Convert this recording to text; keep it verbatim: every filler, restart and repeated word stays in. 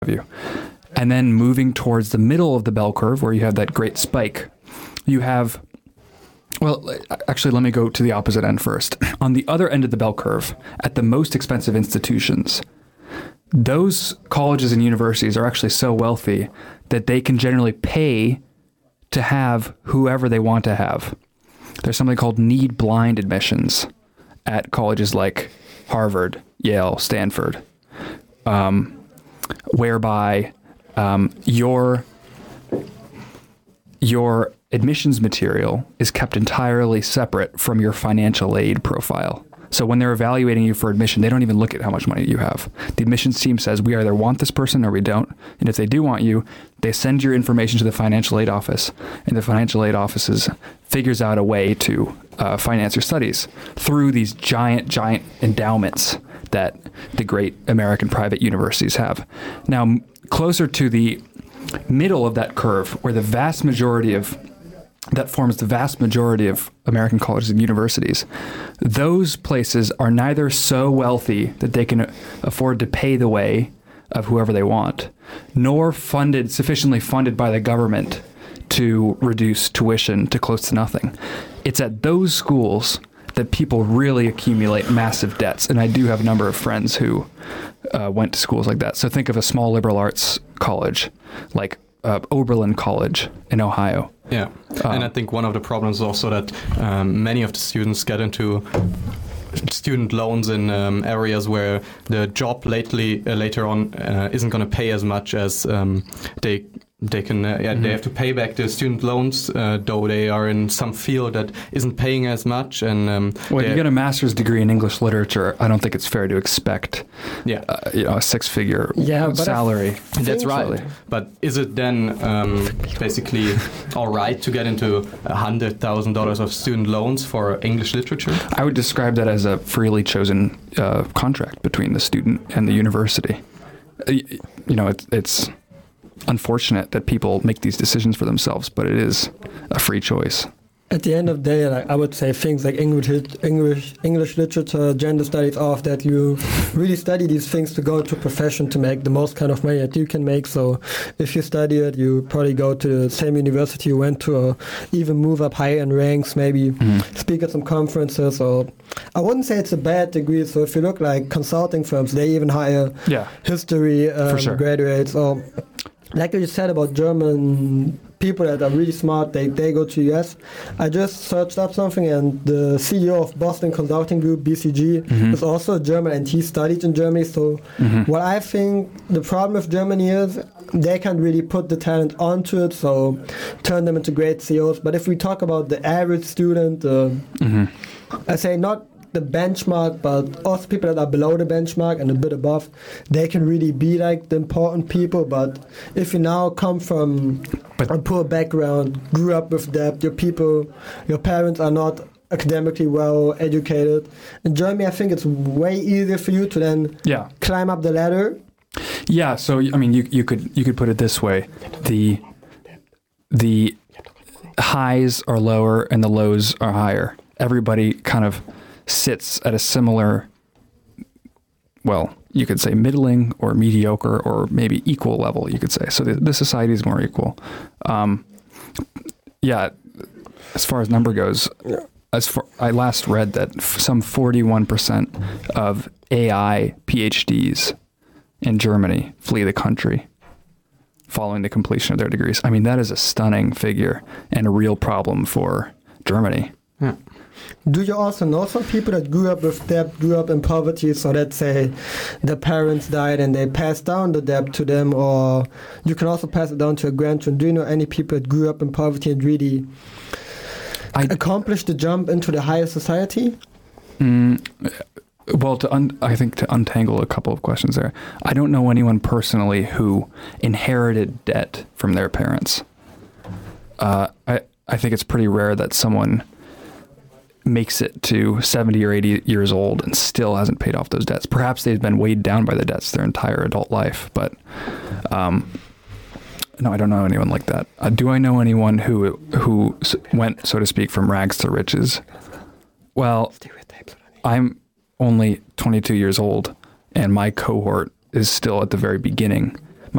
you. And then moving towards the middle of the bell curve where you have that great spike, you have, well, actually, let me go to the opposite end first. On the other end of the bell curve, at the most expensive institutions, those colleges and universities are actually so wealthy that they can generally pay to have whoever they want to have. There's something called need blind admissions at colleges like Harvard, Yale, Stanford, um, whereby um, your your admissions material is kept entirely separate from your financial aid profile. So when they're evaluating you for admission, they don't even look at how much money you have. The admissions team says, we either want this person or we don't. And if they do want you, they send your information to the financial aid office, and the financial aid offices figures out a way to uh, finance your studies through these giant, giant endowments that the great American private universities have. Now, m- closer to the middle of that curve, where the vast majority of that forms the vast majority of American colleges and universities, those places are neither so wealthy that they can afford to pay the way of whoever they want, nor funded, sufficiently funded by the government to reduce tuition to close to nothing. It's at those schools that people really accumulate massive debts. And I do have a number of friends who uh, went to schools like that. So think of a small liberal arts college like uh, Oberlin College in Ohio. Yeah, um, and I think one of the problems is also that um, many of the students get into student loans in um, areas where the job lately uh, later on uh, isn't going to pay as much as um, they they can. Uh, yeah, mm-hmm. They have to pay back the student loans, uh, though they are in some field that isn't paying as much. And um, when you get a master's degree in English literature, I don't think it's fair to expect, yeah, uh, you know, a six-figure yeah, salary. That's right. But is it then um, basically all right to get into a hundred thousand dollars of student loans for English literature? I would describe that as a freely chosen uh, contract between the student and the university. Uh, you know, it's it's. unfortunate that people make these decisions for themselves, but it is a free choice. At the end of the day, like, I would say things like English, English, English literature, gender studies, all of that, you really study these things to go to a profession to make the most kind of money that you can make. So if you study it, you probably go to the same university you went to, or even move up higher in ranks, maybe mm-hmm. speak at some conferences. Or I wouldn't say it's a bad degree. So if you look like consulting firms, they even hire yeah. history um, sure. graduates. Or like you said about German people that are really smart, they, they go to U S. I just searched up something, and the C E O of Boston Consulting Group, B C G, mm-hmm. is also German, and he studied in Germany. So mm-hmm. what I think the problem with Germany is they can't really put the talent onto it, so turn them into great C E Os. But if we talk about the average student, uh, mm-hmm. I say not the benchmark, but also people that are below the benchmark and a bit above, they can really be like the important people. But if you now come from but a poor background, grew up with debt, your people, your parents are not academically well educated, in Germany I think it's way easier for you to then yeah. climb up the ladder. Yeah, so I mean you you could you could put it this way. The the highs are lower and the lows are higher. Everybody kind of sits at a similar, well, you could say middling or mediocre or maybe equal level, you could say. So the, the society is more equal. Um, yeah, as far as number goes, as far, I last read that f- some forty-one percent of A I PhDs in Germany flee the country following the completion of their degrees. I mean, that is a stunning figure and a real problem for Germany. Yeah. Do you also know some people that grew up with debt, grew up in poverty, so let's say their parents died and they passed down the debt to them, or you can also pass it down to a grandchildren? Do you know any people that grew up in poverty and really I, accomplished the jump into the higher society? Mm, well, to un, I think to untangle a couple of questions there, I don't know anyone personally who inherited debt from their parents. Uh, I, I think it's pretty rare that someone makes it to seventy or eighty years old and still hasn't paid off those debts. Perhaps they've been weighed down by the debts their entire adult life, but um, no, I don't know anyone like that. Uh, do I know anyone who who went, so to speak, from rags to riches? Well, I'm only twenty-two years old, and my cohort is still at the very beginning